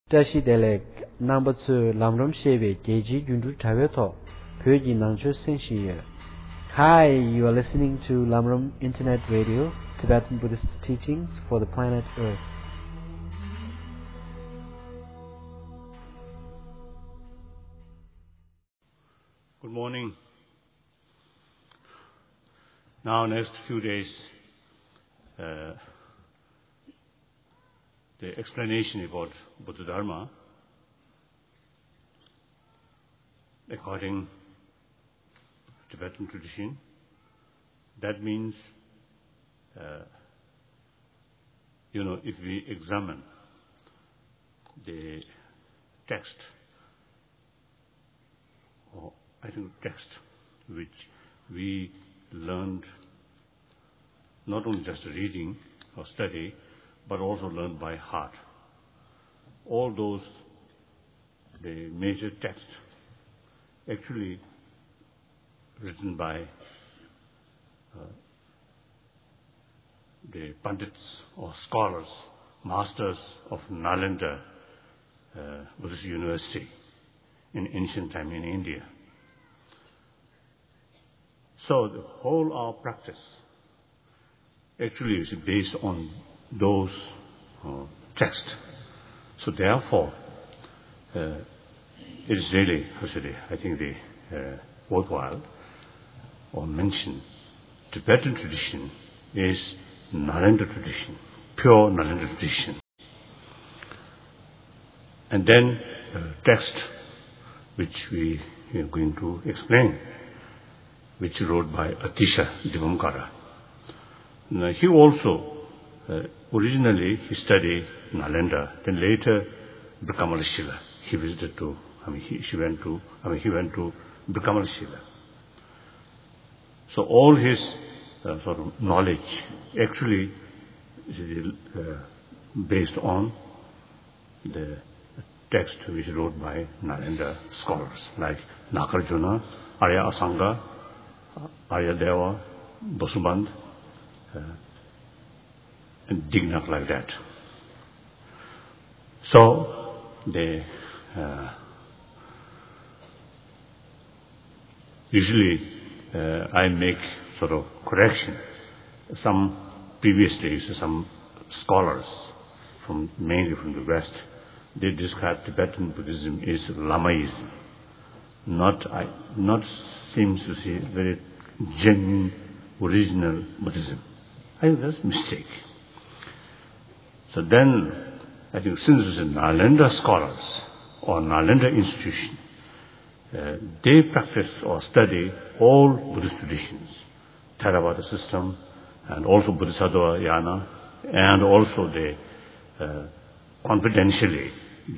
Tashi Delek, number 2, Lamrom Shebe, Geji Jundu Taveto, Pyoji Nangcho Senshi. Hi, you are listening to Lamrom Internet Radio, Tibetan Buddhist teachings for the planet Earth. Good morning. Now, next few days, the explanation about Buddha Dharma, according to Tibetan tradition, that means, if we examine the text, or I think text which we learned, not only just reading or study, but also learned by heart. All those, the major texts, actually written by the Pandits or scholars, masters of Nalanda Buddhist University in ancient time in India. So the whole our practice actually is based on those texts. So therefore, it is really, I think, worthwhile or mention Tibetan tradition is Nalanda tradition, pure Nalanda tradition. And then text which we are going to explain, which wrote by Atisha Divamkara. Now, he also originally he studied Nalanda, then later Brikamalashila. He visited to, he went to Brikamalashila. So all his sort of knowledge actually is based on the text which wrote by Nalanda scholars like Nagarjuna, Arya Asanga, Arya Deva, Vasubandh, and Dignath like that. So usually I make sort of correction. Some previous days, some scholars mainly from the West, they describe Tibetan Buddhism as Lamaism, not seems to say very genuine, original Buddhism. I think that's a mistake. So then, I think since it's Nalanda scholars or Nalanda institution, they practice or study all Buddhist traditions, Theravada system, and also Bodhisattva Yana, and also they confidentially,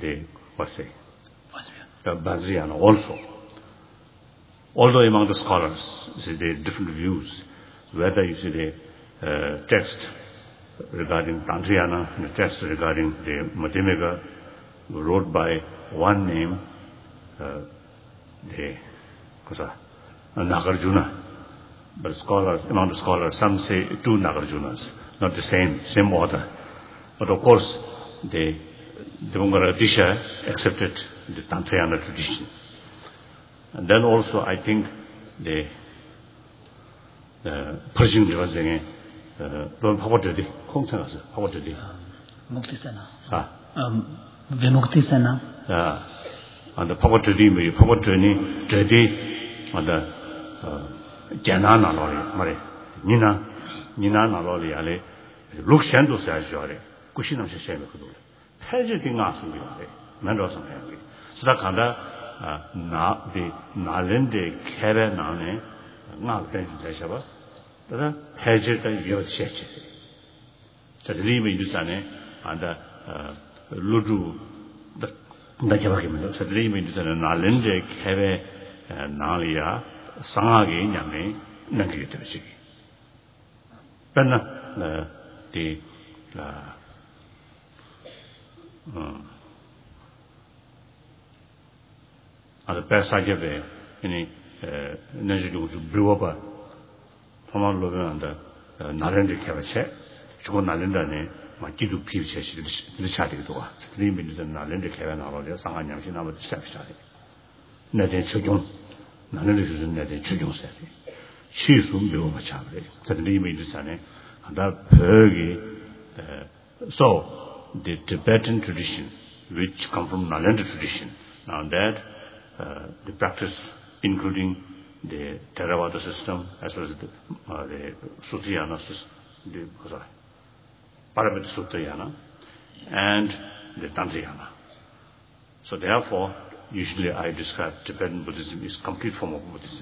Vajrayana also. Although among the scholars, there are different views, whether you see the text regarding Tantrayana and the text regarding the Madhyamaka wrote by one name, Nagarjuna. But scholars, among the scholars, some say two Nagarjunas, not the same author. But of course, the Divamkara Atisha accepted the Tantrayana tradition. And then also, I think the Persian Devasenge, Bhagavad-gita, Muktisena. Vimuktisena. And the Bhagavad-gita, and the Jnana Naloli, Nina Naloli, Ale, Luxendo Sajore, Kushinam Shame Kudu, Pageting Asumi, Mendoza family. So that kind of the Nalende Kere Nane, not attention to Shabbat, but Paget and Yochech. So the Lima Indusane and Ludu, the Kavaki, so the Lima Indusane, Nalende Kere Nalia, Sangagi Yame, Nangitavisi. Then the the passage of any Najidu to blew up from all over and Narendra Kavache, Chuko Nalenda, Makidu Pivish, the Chatidoa, 3 minutes and Nalenda Kevin or Sanganyam, she never stepped. Netting Chujun, none of this is netting Chujun said. She soon blew my child. Suddenly made the Sane, and that Pergi. So, the Tibetan tradition, which come from Nalanda tradition, now that the practice, including the Theravada system, as well as the Sutrayana system, the Paramita Sutrayana, and the Tantrayana. So therefore, usually I describe Tibetan Buddhism as complete form of Buddhism.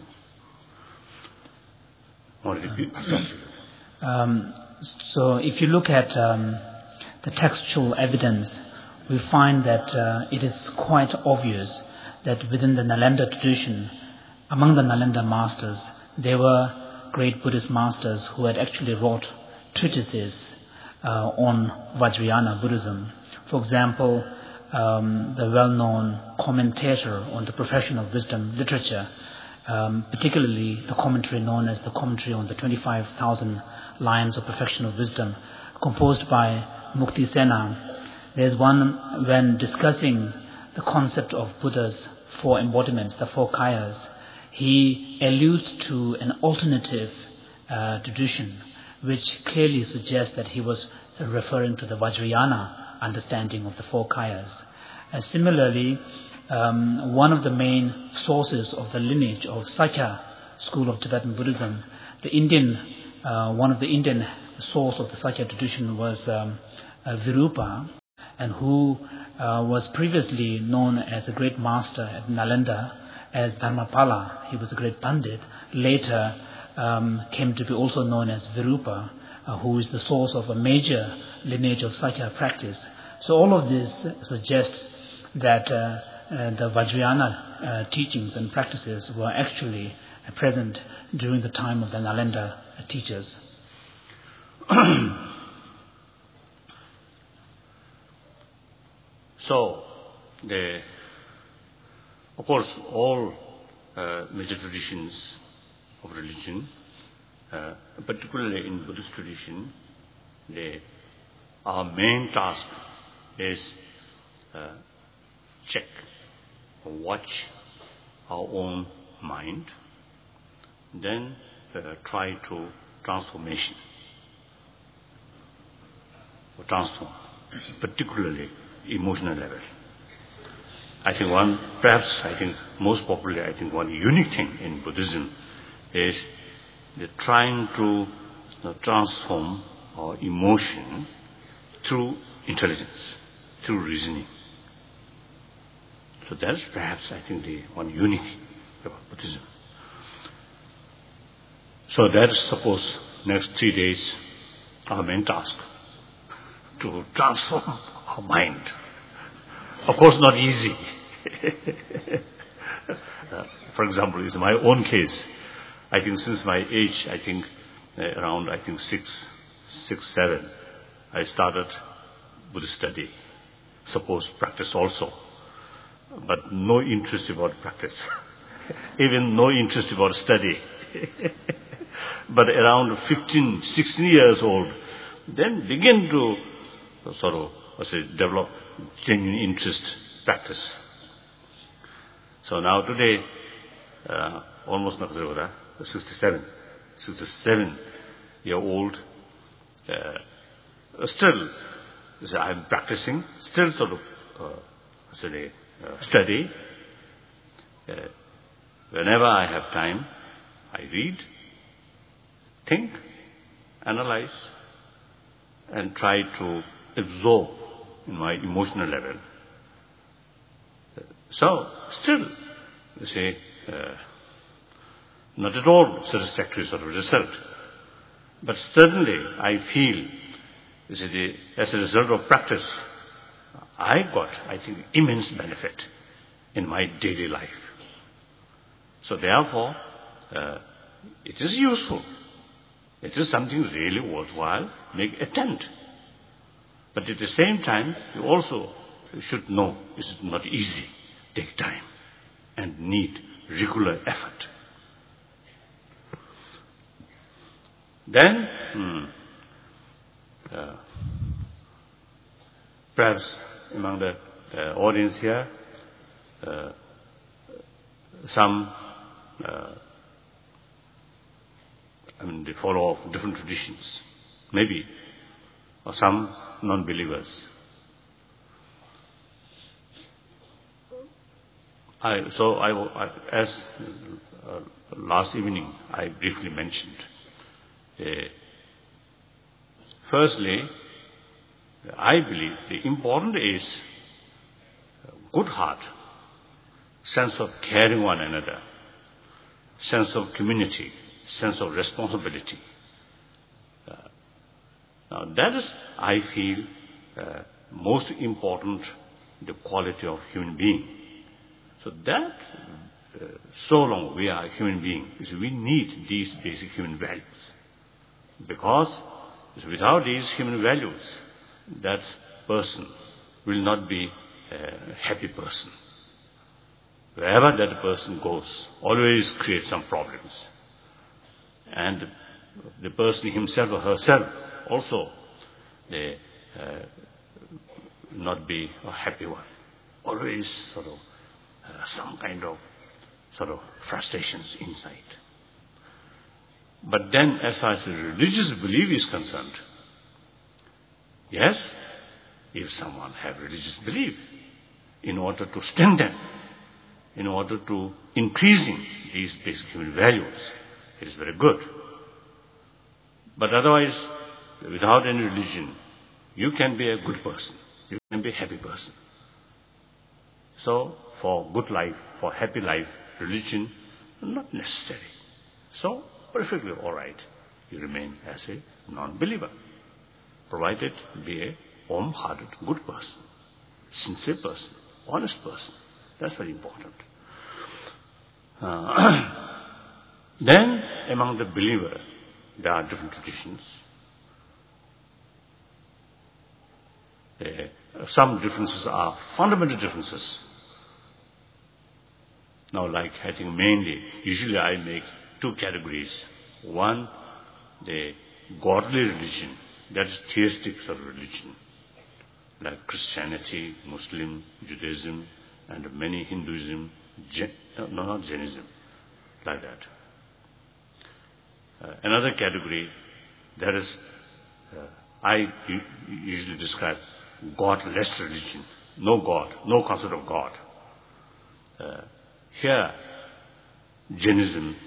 So if you look at the textual evidence, we find that it is quite obvious that within the Nalanda tradition, among the Nalanda masters, there were great Buddhist masters who had actually wrote treatises on Vajrayana Buddhism. For example, the well-known commentator on the profession of wisdom literature, particularly the commentary known as the Commentary on the 25,000 Lines of Perfection of Wisdom, composed by Mukti Sena. There's one when discussing the concept of Buddha's 4 embodiments, the 4 kayas. He alludes to an alternative tradition, which clearly suggests that he was referring to the Vajrayana understanding of the 4 kayas. Similarly, one of the main sources of the lineage of Sakya school of Tibetan Buddhism, one of the Indian source of the Sakya tradition was Virupa, and who was previously known as a great master at Nalanda as Dharmapala. He was a great Pandit. Later came to be also known as Virupa, who is the source of a major lineage of Sakya practice. So all of this suggests that the Vajrayana teachings and practices were actually present during the time of the Nalanda teachers. So, of course, all major traditions of religion, particularly in Buddhist tradition, our main task is check or watch our own mind, then try to transform, particularly emotional level. I think most popularly, one unique thing in Buddhism is the trying to transform our emotion through intelligence, through reasoning. So that's perhaps, the one unique about Buddhism. So that's, suppose, next 3 days, our main task, to transform our mind. Of course, not easy. For example, in my own case, since my age, around 6, 7, I started Buddhist study. Suppose practice also, but no interest about practice, even no interest about study. But around 15, 16 years old, then begin to develop genuine interest, practice. So now today, almost 67-year-old, still I'm practicing, still study. Whenever I have time, I read, think, analyze, and try to absorb in my emotional level. So, still, not at all satisfactory result. But certainly, I feel, as a result of practice, I got, immense benefit in my daily life. So therefore, it is useful. It is something really worthwhile. Make attempt. But at the same time, you also should know it's not easy. Take time and need regular effort. Then, perhaps among the audience here, some they follow of different traditions, maybe, or some non-believers. As last evening I briefly mentioned, firstly, I believe the important is good heart, sense of caring one another, sense of community, sense of responsibility. Now that is, I feel, most important, the quality of human being. So that, so long we are human beings, we need these basic human values. Because without these human values, that person will not be a happy person. Wherever that person goes, always creates some problems. And the person himself or herself also, they not be a happy one. Always sort of some kind of sort of frustrations inside. But then as far as the religious belief is concerned, yes, if someone have religious belief, in order to strengthen, in order to increasing these basic human values, it is very good. But otherwise, without any religion, you can be a good person, you can be a happy person. So, for good life, for happy life, religion, not necessary. So, perfectly all right, you remain as a non-believer, provided be a warm-hearted, good person, sincere person, honest person. That's very important. Then, among the believer, there are different traditions. Some differences are fundamental differences. Now, like I think mainly, usually I make two categories. One, the godly religion, that is theistic sort of religion, like Christianity, Muslim, Judaism, and many Hinduism, not Jainism, like that. Another category, that is, I usually describe godless religion, no God, no concept of God. Here, Jainism,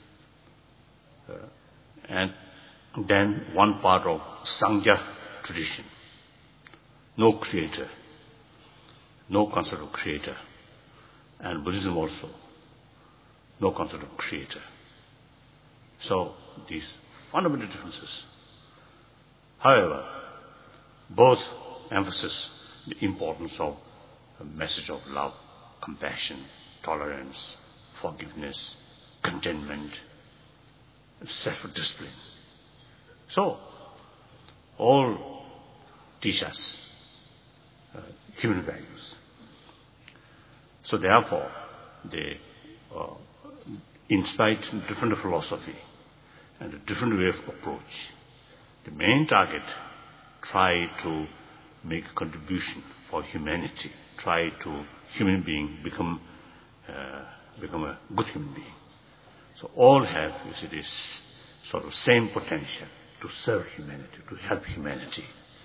and then one part of Sankhya tradition. No creator, no concept of creator. And Buddhism also, no concept of creator. So, these fundamental differences. However, both emphasize the importance of a message of love, compassion, tolerance, forgiveness, contentment, self-discipline. So, all teach us human values. So therefore, they, in spite of different philosophy and a different way of approach, the main target, try to make a contribution for humanity, try to human being become a good human being. So all have, you see, this sort of same potential to serve humanity, to help humanity.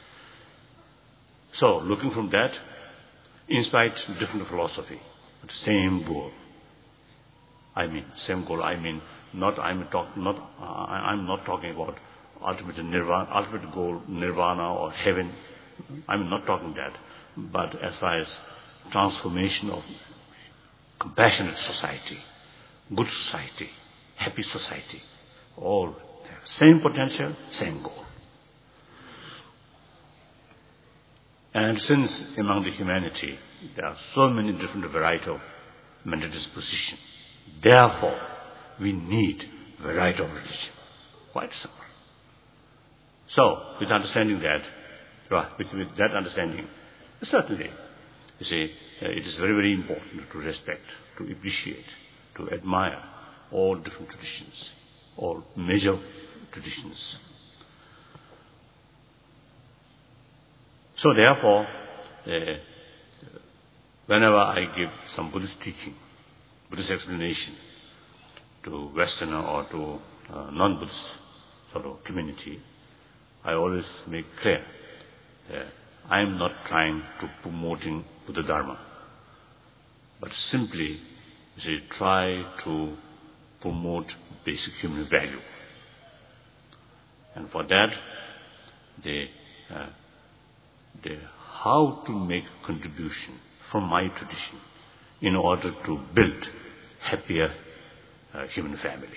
So looking from that, in spite of different philosophy, but same goal. Same goal. I'm not talking about ultimate nirvana, ultimate goal, nirvana or heaven. I'm not talking that. But as far as transformation of compassionate society, good society, happy society, all have same potential, same goal. And since among the humanity there are so many different variety of mental disposition, therefore we need variety of religion. Quite simple. So, with understanding that, with that understanding, certainly, you see, it is very, very important to respect, to appreciate, to admire all different traditions, all major traditions. So therefore, whenever I give some Buddhist teaching, Buddhist explanation to Westerner or to non-Buddhist sort of community, I always make clear that I am not trying to promoting Buddha Dharma, but simply try to promote basic human value. And for that, they how to make contribution from my tradition in order to build happier human family,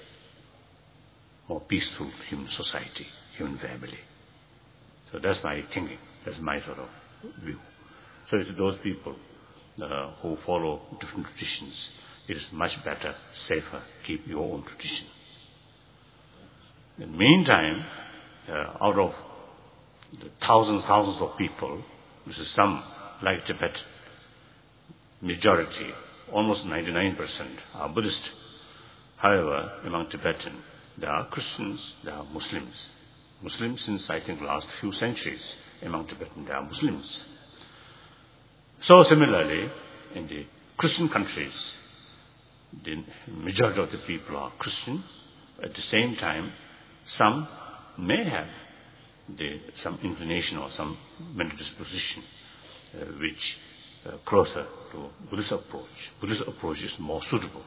more peaceful human society, human family. So that's my thinking, that's my sort of view. So it's those people who follow different traditions, it is much better, safer, keep your own tradition. In the meantime, out of the thousands of people, this is some, like Tibet, majority, almost 99% are Buddhist. However, among Tibetan, there are Christians, there are Muslims. Muslims since, I think, last few centuries, among Tibetan, there are Muslims. So similarly, in the Christian countries, the majority of the people are Christian. At the same time, some may have some inclination or some mental disposition which closer to Buddhist approach. Buddhist approach is more suitable.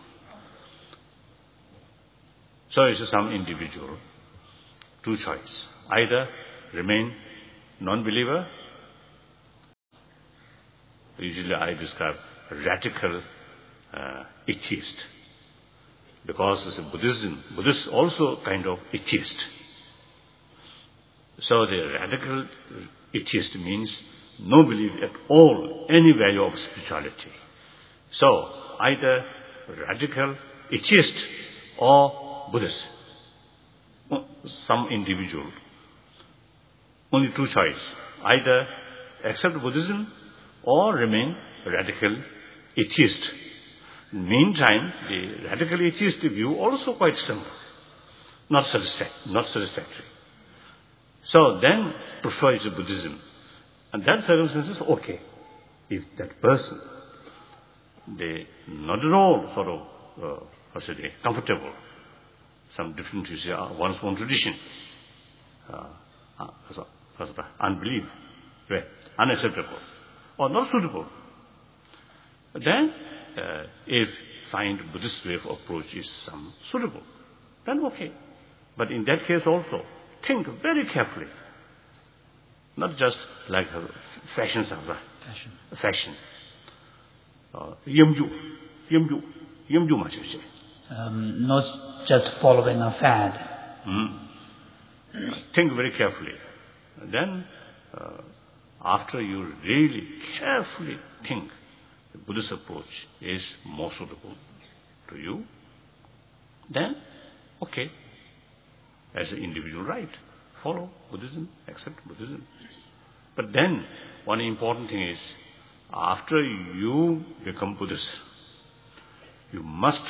So it's some individual, two choice. Either remain non-believer, usually I describe radical atheist, because it's a Buddhist also kind of atheist. So the radical atheist means no belief at all, any value of spirituality. So either radical atheist or Buddhist. Some individual, only two choices. Either accept Buddhism or remain radical atheist. Meantime, the radical atheist view also quite simple, not satisfactory. So then prefers Buddhism. And that circumstance is okay. If that person, they not at all sort of, comfortable, some different, one's own tradition, unbelief, unacceptable, or not suitable, then if find Buddhist way of approach is some suitable, then okay. But in that case also, think very carefully. Not just like fashion. Not just following a fad. Think very carefully. Then, after you really carefully think, the Buddhist approach is more suitable to you, then, okay, as an individual right, follow Buddhism, accept Buddhism. But then, one important thing is, after you become Buddhist, you must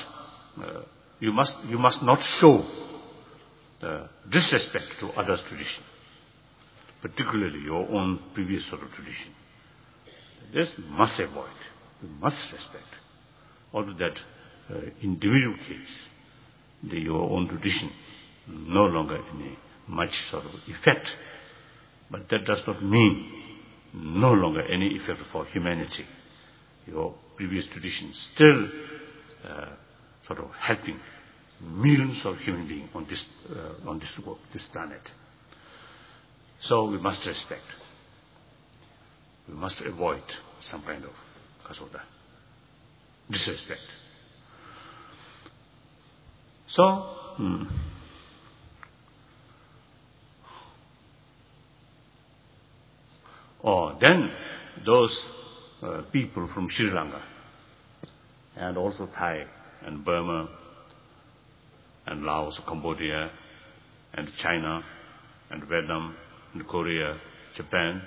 not show disrespect to others' tradition, particularly your own previous sort of tradition. This must avoid. You must respect. Although that individual case, your own tradition no longer any much sort of effect, but that does not mean no longer any effect for humanity. Your previous tradition still sort of helping millions of human beings on this planet. So we must respect. We must avoid some kind of disrespect. So, then those people from Sri Lanka and also Thai and Burma and Laos, Cambodia and China and Vietnam and Korea, Japan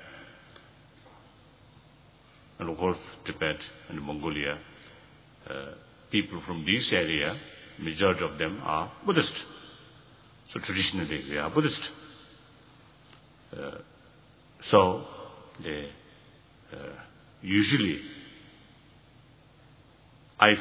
and of course Tibet and Mongolia, people from this area, majority of them are Buddhist. So traditionally they are Buddhist. So they usually I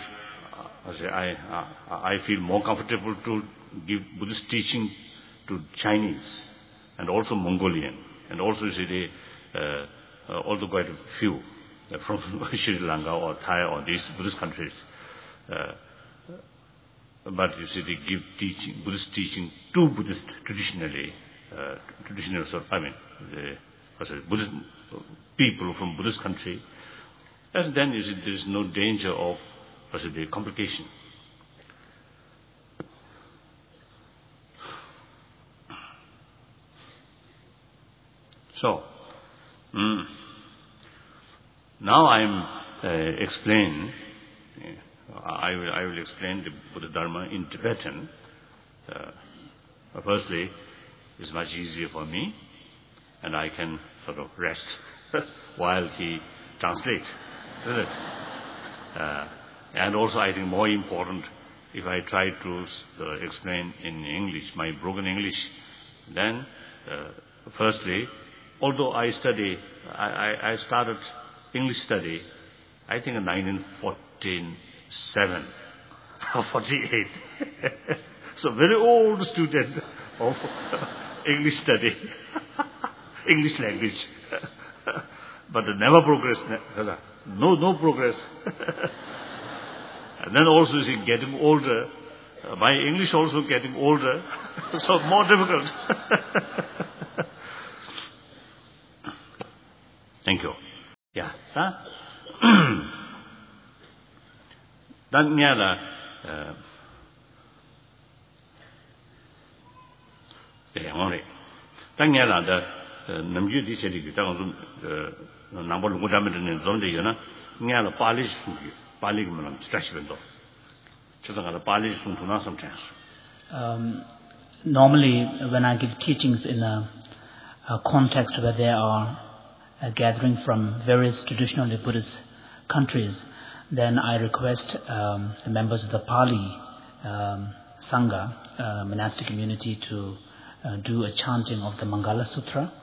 feel more comfortable to give Buddhist teaching to Chinese and also Mongolian, and also also quite a few from Sri Lanka or Thai or these Buddhist countries. But they give teaching, Buddhist teaching to Buddhist traditional, Buddhist people from Buddhist country. And then there is no danger of the complication. So, now I will explain the Buddha Dharma in Tibetan. Firstly, it's much easier for me, and I can sort of rest while he translates, isn't it? And also, I think more important, if I try to explain in English, my broken English, then firstly, although I started English study, I think in 1947 or 48. So very old student of English study, English language. But never progress, no progress. And then also getting older, my English also getting older, so more difficult. Thank you. Yeah. Dan nya la dan nya la da namju di che di da ngum nangbo lu da me de zong de yana nya la pali su pali me lam sta shi ben do chuzang la pali su tu na sam chans. Normally when I give teachings in a context where there are a gathering from various traditionally Buddhist countries, then I request the members of the Pali Sangha, monastic community, to do a chanting of the Mangala Sutra.